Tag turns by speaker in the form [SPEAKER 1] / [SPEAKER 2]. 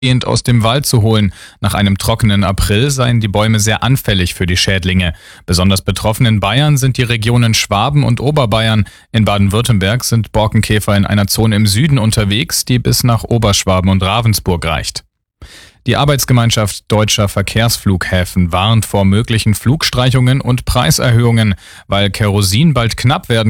[SPEAKER 1] aus dem Wald zu holen. Nach einem trockenen April seien die Bäume sehr anfällig für die Schädlinge. Besonders betroffen in Bayern sind die Regionen Schwaben und Oberbayern. In Baden-Württemberg sind Borkenkäfer in einer Zone im Süden unterwegs, die bis nach Oberschwaben und Ravensburg reicht. Die Arbeitsgemeinschaft Deutscher Verkehrsflughäfen warnt vor möglichen Flugstreichungen und Preiserhöhungen, weil Kerosin bald knapp werden